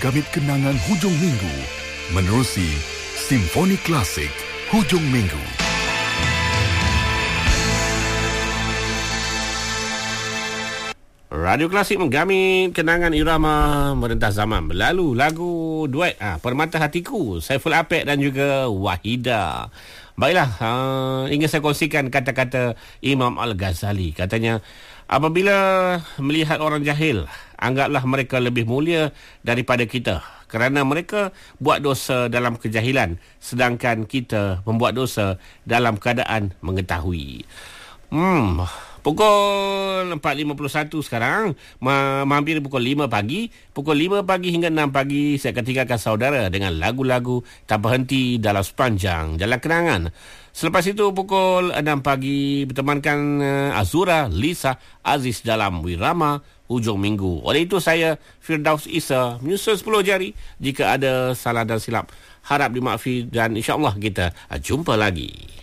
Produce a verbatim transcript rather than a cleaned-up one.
menggamit kenangan hujung minggu menerusi Simfoni Klasik Hujung Minggu. Radio Klasik menggamit kenangan irama merentas zaman berlalu. Lagu duet ah, Permata Hatiku, Saiful Apek dan juga Wahida. Baiklah, uh, ingin saya kongsikan kata-kata Imam Al-Ghazali. Katanya, apabila melihat orang jahil, anggaplah mereka lebih mulia daripada kita, kerana mereka buat dosa dalam kejahilan, sedangkan kita membuat dosa dalam keadaan mengetahui. Hmm, pukul empat lima puluh satu sekarang, ma- hampir pukul lima pagi. Pukul lima pagi hingga enam pagi, saya akan tinggalkan saudara dengan lagu-lagu tak berhenti dalam sepanjang jalan kenangan. Selepas itu pukul enam pagi, bertemankan uh, Azura, Lisa, Aziz dalam Wirama Hujung Minggu. Oleh itu saya, Firdaus Isa, menyusul sepuluh jari. Jika ada salah dan silap, harap dimaafkan dan insya-Allah kita uh, jumpa lagi.